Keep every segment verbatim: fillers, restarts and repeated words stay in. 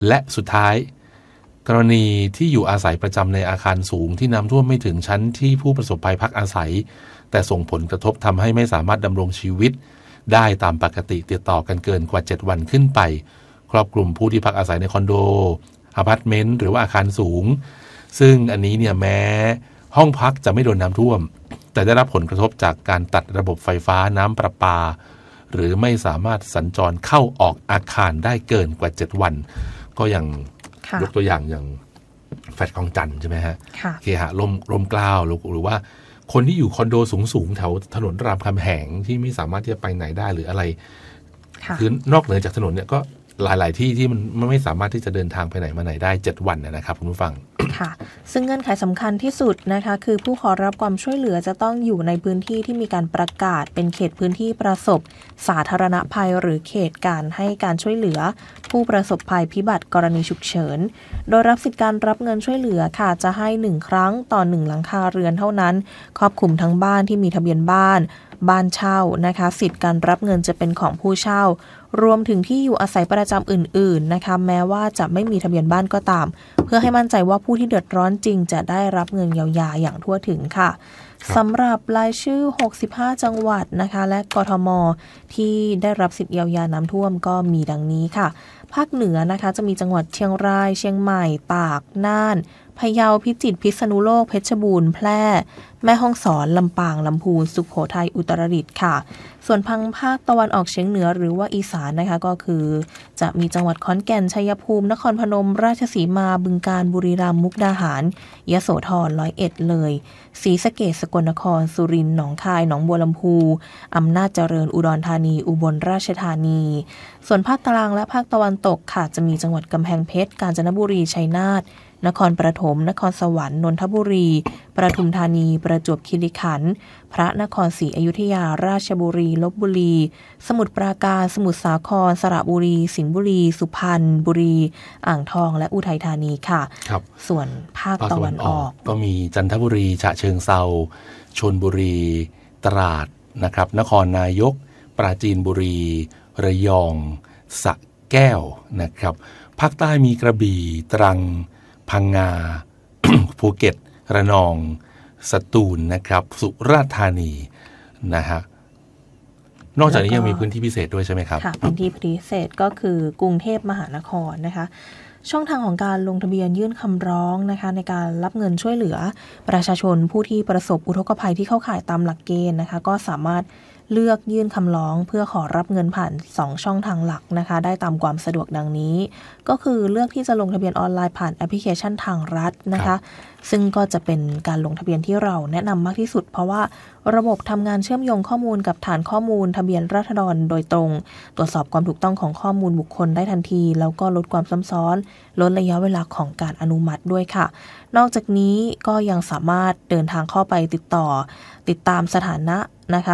และสุดท้ายกรณีที่อยู่อาศัยประจำในอาคารสูงที่น้ำท่วมไม่ถึงชั้นที่ผู้ประสบภัยพักอาศัยแต่ส่งผลกระทบทำให้ไม่สามารถดำรงชีวิตได้ตามปกติติดต่อกันเกินกว่าเจ็ดวันขึ้นไปครอบคลุมผู้ที่พักอาศัยในคอนโดอพาร์ตเมนต์หรือว่าอาคารสูงซึ่งอันนี้เนี่ยแม้ห้องพักจะไม่โดนน้ำท่วมแต่ได้รับผลกระทบจากการตัดระบบไฟฟ้าน้ำประปาหรือไม่สามารถสัญจรเข้าออกอาคารได้เกินกว่าเจ็ดวันก็อย่างยกตัวอย่างอย่างแฟลตคลองจันทร์ใช่ไหมฮะเคหะร่มร่มเกล้าหรือว่าคนที่อยู่คอนโดสูงๆแถวถนนรามคำแหงที่ไม่สามารถที่จะไปไหนได้หรืออะไรคือนอกเหนือจากถนนเนี่ยก็หลายๆที่ที่มันไม่สามารถที่จะเดินทางไปไหนมาไหนได้เจ็ดวันนะครับคุณผู้ฟังค่ะซึ่งเงื่อนไขสำคัญที่สุดนะคะคือผู้ขอรับความช่วยเหลือจะต้องอยู่ในพื้นที่ที่มีการประกาศเป็นเขตพื้นที่ประสบสาธารณภัยหรือเขตการให้การช่วยเหลือผู้ประสบภัยพิบัติกรณีฉุกเฉินโดยรับสิทธิการรับเงินช่วยเหลือค่ะจะให้หนึ่งครั้งต่อหนึ่งหลังคาเรือนเท่านั้นครอบคลุมทั้งบ้านที่มีทะเบียนบ้านบ้านเช่านะคะสิทธิการรับเงินจะเป็นของผู้เช่ารวมถึงที่อยู่อาศัยประจำอื่นๆนะคะแม้ว่าจะไม่มีทะเบียนบ้านก็ตามเพื่อให้มั่นใจว่าผู้ที่เดือดร้อนจริงจะได้รับเงินเยียวยาอย่างทั่วถึงค่ะสำหรับรายชื่อหกสิบห้าจังหวัดนะคะและกทมที่ได้รับสิทธิเยียวยาน้ำท่วมก็มีดังนี้ค่ะภาคเหนือนะคะจะมีจังหวัดเชียงรายเชียงใหม่ตากน่านพะเยาพิจิตรพิษณุโลกเพชรบูรณ์แพร่แม่ฮ่องสอนลำปางลำพูนสุโขทัยอุตรดิตถ์ค่ะส่วนพังภาคตะวันออกเฉียงเหนือหรือว่าอีสานนะคะก็คือจะมีจังหวัดขอนแก่นชัยภูมินครพนมราชสีมาบึงกาฬบุรีรัมย์มุกดาหารยโสธรร้อยเอ็ดเลยศรีสะเกษสกลนครสุรินทร์หนองคายหนองบัวลำพูอำนาจเจริญอุดรธานีอุบลราชธานีส่วนภาคกลางและภาคตะวันตกค่ะจะมีจังหวัดกำแพงเพชรกาญจนบุรีชัยนาทนครปฐมนครสวรรค์นนทบุรีปทุมธานีประจวบคีรีขันธ์พระนครศรีอยุธยาราชบุรีลพบุรีสมุทรปราการสมุทรสาครสระบุรีสิงห์บุรีสุพรรณบุรีอ่างทองและอุทัยธานีค่ะครับส่วนภาคตะวันออกก็มีจันทบุรีฉะเชิงเทราชลบุรีตราดนะครับนครนายกปราจีนบุรีระยองสระแก้วนะครับภาคใต้มีกระบี่ตรังพังงา ภูเก็ตระนองสตูลนะครับสุราษฎร์ธานีนะฮะนอกจากนี้ยังมีพื้นที่พิเศษด้วยใช่ไหมครับค่ะพื้นที่พิเศษก็คือกรุงเทพมหานครนะคะช่องทางของการลงทะเบียนยื่นคำร้องนะคะในการรับเงินช่วยเหลือประชาชนผู้ที่ประสบอุทกภัยที่เข้าข่ายตามหลักเกณฑ์นะคะก็สามารถเลือกยื่นคำร้องเพื่อขอรับเงินผ่านสองช่องทางหลักนะคะได้ตามความสะดวกดังนี้ก็คือเลือกที่จะลงทะเบียนออนไลน์ผ่านแอปพลิเคชันทางรัฐนะคะซึ่งก็จะเป็นการลงทะเบียนที่เราแนะนำมากที่สุดเพราะว่าระบบทำงานเชื่อมโยงข้อมูลกับฐานข้อมูลทะเบียนราษฎรโดยตรงตรวจสอบความถูกต้องของข้อมูลบุคคลได้ทันทีแล้วก็ลดความซ้ำซ้อนลดระยะเวลาของการอนุมัติด้วยค่ะนอกจากนี้ก็ยังสามารถเดินทางเข้าไปติดต่อติดตามสถานะนะคะ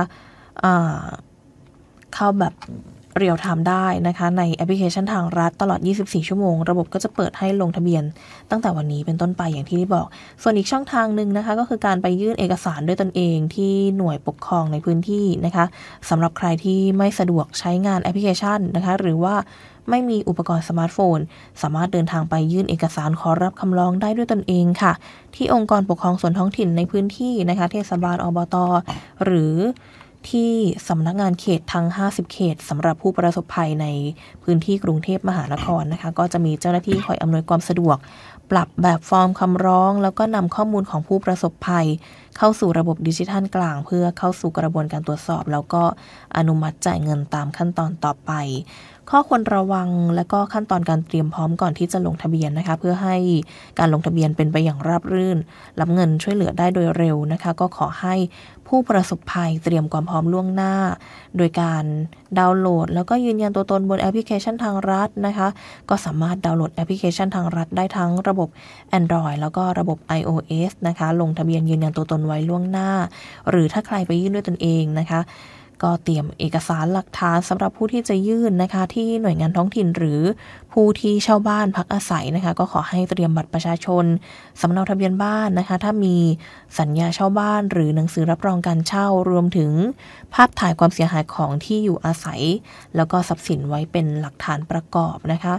เข้าแบบเรียลไทม์ได้นะคะในแอปพลิเคชันทางรัฐตลอดยี่สิบสี่ชั่วโมงระบบก็จะเปิดให้ลงทะเบียนตั้งแต่วันนี้เป็นต้นไปอย่างที่ได้บอกส่วนอีกช่องทางนึงนะคะก็คือการไปยื่นเอกสารด้วยตนเองที่หน่วยปกครองในพื้นที่นะคะสำหรับใครที่ไม่สะดวกใช้งานแอปพลิเคชันนะคะหรือว่าไม่มีอุปกรณ์สมาร์ทโฟนสามารถเดินทางไปยื่นเอกสารขอรับคำร้องได้ด้วยตนเองค่ะที่องค์กรปกครองส่วนท้องถิ่นในพื้นที่นะคะเทศบาลอบต.หรือที่สำนักงานเขตทั้งห้าสิบเขตสำหรับผู้ประสบภัยในพื้นที่กรุงเทพมหานครนะคะก็จะมีเจ้าหน้าที่คอยอำนวยความสะดวกปรับแบบฟอร์มคำร้องแล้วก็นำข้อมูลของผู้ประสบภัยเข้าสู่ระบบดิจิทัลกลางเพื่อเข้าสู่กระบวนการตรวจสอบแล้วก็อนุมัติจ่ายเงินตามขั้นตอนต่อไปข้อควรระวังและก็ขั้นตอนการเตรียมพร้อมก่อนที่จะลงทะเบียนนะคะเพื่อให้การลงทะเบียนเป็นไปอย่างราบรื่นรับเงินช่วยเหลือได้โดยเร็วนะคะก็ขอให้ผู้ประสบภัยเตรียมความพร้อมล่วงหน้าโดยการดาวน์โหลดแล้วก็ยืนยันตัวตนบนแอปพลิเคชันทางรัฐนะคะก็สามารถดาวน์โหลดแอปพลิเคชันทางรัฐได้ทั้งระบบ Android แล้วก็ระบบ iOS นะคะลงทะเบียนยืนยันตัวตนไว้ล่วงหน้าหรือถ้าใครไปยื่นด้วยตนเองนะคะก็เตรียมเอกสารหลักฐานสำหรับผู้ที่จะยื่นนะคะที่หน่วยงานท้องถิ่นหรือผู้ที่เช่าบ้านพักอาศัยนะคะก็ขอให้เตรียมบัตรประชาชนสำเนาทะเบียนบ้านนะคะถ้ามีสัญญาเช่าบ้านหรือหนังสือรับรองการเช่ารวมถึงภาพถ่ายความเสียหายของที่อยู่อาศัยแล้วก็ทรัพย์สินไว้เป็นหลักฐานประกอบนะคะ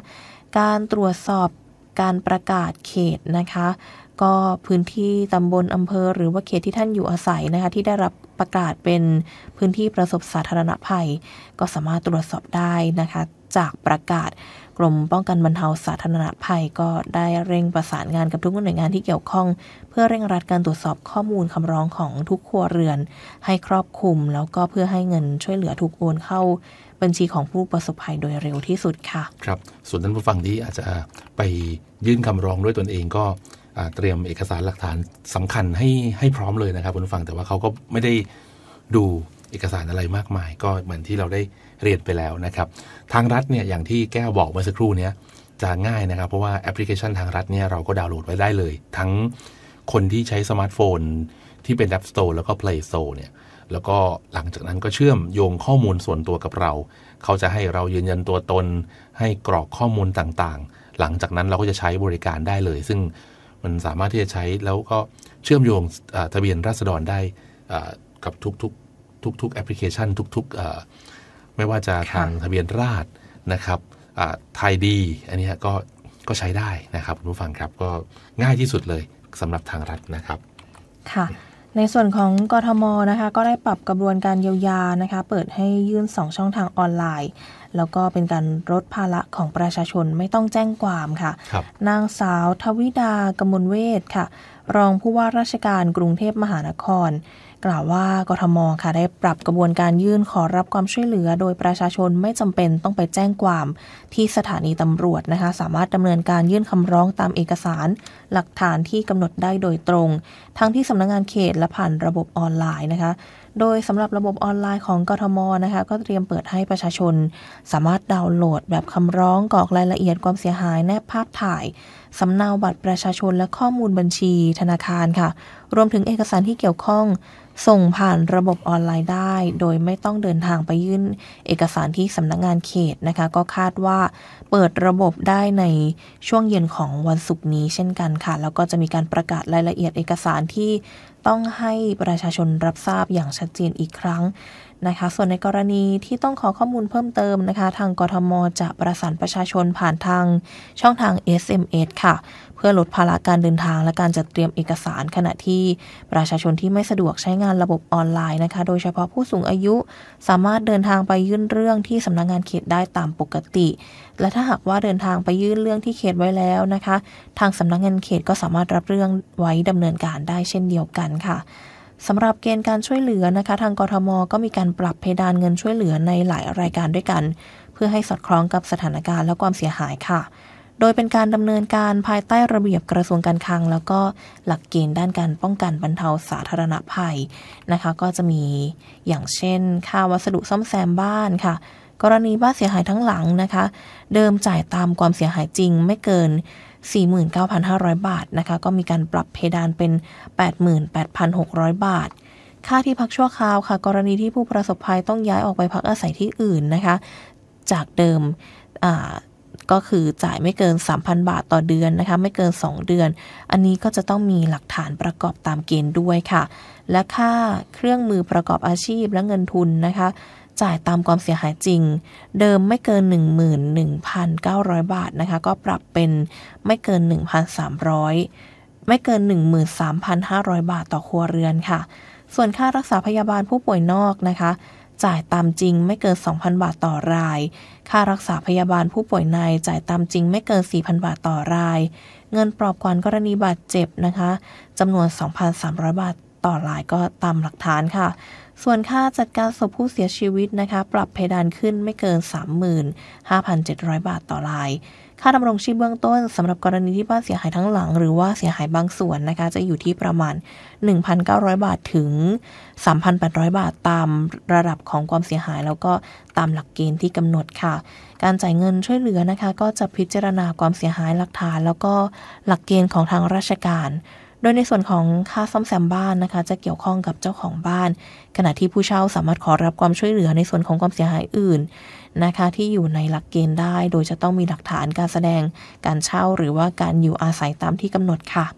การตรวจสอบการประกาศเขตนะคะก็พื้นที่ตำบลอำเภอหรือว่าเขตที่ท่านอยู่อาศัยนะคะที่ได้รับประกาศเป็นพื้นที่ประสบสาธารณภัยก็สามารถตรวจสอบได้นะคะจากประกาศกรมป้องกันบรรเทาสาธารณภัยก็ได้เร่งประสานงานกับทุกหน่วยงานที่เกี่ยวข้องเพื่อเร่งรัดการตรวจสอบข้อมูลคำร้องของทุกครัวเรือนให้ครอบคลุมแล้วก็เพื่อให้เงินช่วยเหลือถูกโอนเข้าบัญชีของผู้ประสบภัยโดยเร็วที่สุดค่ะครับส่วนท่านผู้ฟังที่อาจจะไปยื่นคำร้องด้วยตนเองก็เตรียมเอกสารหลักฐานสำคัญให้ให้พร้อมเลยนะครับคุณผู้ฟังแต่ว่าเขาก็ไม่ได้ดูเอกสารอะไรมากมายก็เหมือนที่เราได้เรียนไปแล้วนะครับทางรัฐเนี่ยอย่างที่แก้วบอกเมื่อสักครู่นี้จะง่ายนะครับเพราะว่าแอปพลิเคชันทางรัฐเนี่ยเราก็ดาวน์โหลดไว้ได้เลยทั้งคนที่ใช้สมาร์ทโฟนที่เป็น App Store แล้วก็ Play Store เนี่ยแล้วก็หลังจากนั้นก็เชื่อมโยงข้อมูลส่วนตัวกับเราเขาจะให้เรายืนยันตัวตนให้กรอกข้อมูลต่างๆหลังจากนั้นเราก็จะใช้บริการได้เลยซึ่งมันสามารถที่จะใช้แล้วก็เชื่อมโยงทะเบียนราษฎรได้กับทุกๆทุกๆแอปพลิเคชันทุกๆไม่ว่าจะทางทะเบียนราษฎรนะครับไทยดีอันนี้ก็ก็ใช้ได้นะครับคุณผู้ฟังครับก็ง่ายที่สุดเลยสำหรับทางรัฐนะครับค่ะในส่วนของกทมนะคะก็ได้ปรับกระบวนการเยียวยานะคะเปิดให้ยื่นสองช่องทางออนไลน์แล้วก็เป็นการลดภาระของประชาชนไม่ต้องแจ้งความค่ะนางสาวทวิดากมลเวชค่ะรองผู้ว่าราชการกรุงเทพมหานครกล่าวว่ากทมค่ะได้ปรับกระบวนการยื่นขอรับความช่วยเหลือโดยประชาชนไม่จำเป็นต้องไปแจ้งความที่สถานีตำรวจนะคะสามารถดำเนินการยื่นคำร้องตามเอกสารหลักฐานที่กำหนดได้โดยตรงทั้งที่สำนักงานเขตและผ่านระบบออนไลน์นะคะโดยสำหรับระบบออนไลน์ของกทมนะคะก็เตรียมเปิดให้ประชาชนสามารถดาวน์โหลดแบบคำร้องกรอกรายละเอียดความเสียหายแนบภาพถ่ายสำเนาบัตรประชาชนและข้อมูลบัญชีธนาคารค่ะรวมถึงเอกสารที่เกี่ยวข้องส่งผ่านระบบออนไลน์ได้โดยไม่ต้องเดินทางไปยื่นเอกสารที่สำนักงานเขตนะคะก็คาดว่าเปิดระบบได้ในช่วงเย็นของวันศุกร์นี้เช่นกันค่ะแล้วก็จะมีการประกาศรายละเอียดเอกสารที่ต้องให้ประชาชนรับทราบอย่างชัดเจนอีกครั้งนะคะส่วนในกรณีที่ต้องขอข้อมูลเพิ่มเติมนะคะทางกทมจะประสานประชาชนผ่านทางช่องทาง เอส เอ็ม เอส ค่ะเพื่อลดภาระการเดินทางและการจัดเตรียมเอกสารขณะที่ประชาชนที่ไม่สะดวกใช้งานระบบออนไลน์นะคะโดยเฉพาะผู้สูงอายุสามารถเดินทางไปยื่นเรื่องที่สำนักงานเขตได้ตามปกติและถ้าหากว่าเดินทางไปยื่นเรื่องที่เขตไว้แล้วนะคะทางสำนักงานเขตก็สามารถรับเรื่องไว้ดำเนินการได้เช่นเดียวกันค่ะสำหรับเกณฑ์การช่วยเหลือนะคะทางกทมก็มีการปรับเพดานเงินช่วยเหลือในหลายรายการด้วยกันเพื่อให้สอดคล้องกับสถานการณ์และความเสียหายค่ะโดยเป็นการดำเนินการภายใต้ระเบียบกระทรวงการคลังแล้วก็หลักเกณฑ์ด้านการป้องกันบรรเทาสาธารณภัยนะคะก็จะมีอย่างเช่นค่าวัสดุซ่อมแซมบ้านค่ะกรณีบ้านเสียหายทั้งหลังนะคะเดิมจ่ายตามความเสียหายจริงไม่เกิน สี่หมื่นเก้าพันห้าร้อย บาทนะคะก็มีการปรับเพดานเป็น แปดหมื่นแปดพันหกร้อย บาทค่าที่พักชั่วคราวค่ะกรณีที่ผู้ประสบภัยต้องย้ายออกไปพักอาศัยที่อื่นนะคะจากเดิมอ่าก็คือจ่ายไม่เกิน สามพัน บาทต่อเดือนนะคะไม่เกินสองเดือนอันนี้ก็จะต้องมีหลักฐานประกอบตามเกณฑ์ด้วยค่ะและค่าเครื่องมือประกอบอาชีพและเงินทุนนะคะจ่ายตามความเสียหายจริงเดิมไม่เกิน หนึ่งหมื่นหนึ่งพันเก้าร้อย บาทนะคะก็ปรับเป็นไม่เกิน หนึ่งพันสามร้อย ไม่เกิน หนึ่งหมื่นสามพันห้าร้อย บาทต่อครัวเรือนค่ะส่วนค่ารักษาพยาบาลผู้ป่วยนอกนะคะจ่ายตามจริงไม่เกิน สองพัน บาทต่อรายค่ารักษาพยาบาลผู้ป่วยในจ่ายตามจริงไม่เกิน สี่พัน บาทต่อรายเงินปลอบขวัญกรณีบาดเจ็บนะคะจำนวน สองพันสามร้อย บาทต่อรายก็ตามหลักฐานค่ะส่วนค่าจัดการศพผู้เสียชีวิตนะคะปรับเพดานขึ้นไม่เกิน สามหมื่นห้าพันเจ็ดร้อย บาทต่อรายค่าดำรงชีพเบื้องต้นสำหรับกรณีที่บ้านเสียหายทั้งหลังหรือว่าเสียหายบางส่วนนะคะจะอยู่ที่ประมาณ หนึ่งพันเก้าร้อย บาทถึง สามพันแปดร้อย บาทตามระดับของความเสียหายแล้วก็ตามหลักเกณฑ์ที่กำหนดค่ะการจ่ายเงินช่วยเหลือนะคะก็จะพิจารณาความเสียหายหลักฐานแล้วก็หลักเกณฑ์ของทางราชการโดยในส่วนของค่าซ่อมแซมบ้านนะคะจะเกี่ยวข้องกับเจ้าของบ้านขณะที่ผู้เช่าสามารถขอรับความช่วยเหลือในส่วนของความเสียหายอื่นนะคะที่อยู่ในหลักเกณฑ์ได้โดยจะต้องมีหลักฐานการแสดงการเช่าหรือว่าการอยู่อาศัยตามที่กำหนดค่ะ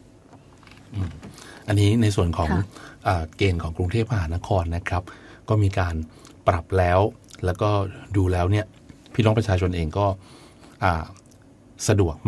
อันนี้ในส่วนของเกณฑ์ของกรุงเทพมหานครนะครับก็มีการปรับแล้วแล้วก็ดูแล้วเนี่ยพี่น้องประชาชนเองก็สะดวก